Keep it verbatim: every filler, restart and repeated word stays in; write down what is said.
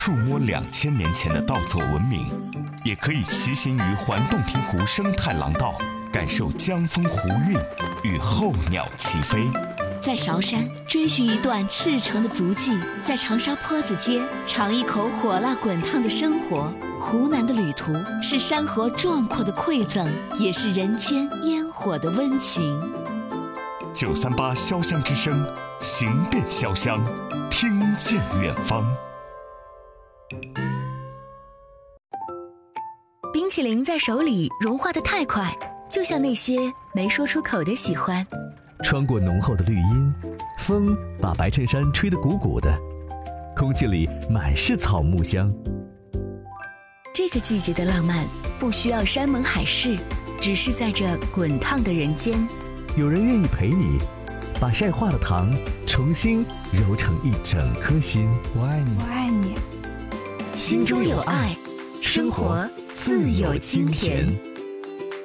触摸两千年前的稻作文明，也可以骑行于环洞庭湖生态廊道，感受江风湖韵与候鸟齐飞。 在韶山追寻一段赤诚的足迹，在长沙坡子街尝一口火辣滚烫的生活。湖南的旅途是山河壮阔的馈赠，也是人间烟火的温情。 九三八潇湘之声，行遍潇湘，听见远方。 冰淇淋在手里融化得太快，就像那些没说出口的喜欢。 穿过浓厚的绿荫，风把白衬衫吹得鼓鼓的，空气里满是草木香。 这个季节的浪漫不需要山盟海誓，只是在这滚烫的人间， 有人愿意陪你，把晒化的糖重新揉成一整颗心。 我爱你， 我爱你， 心中有爱，生活自有清甜。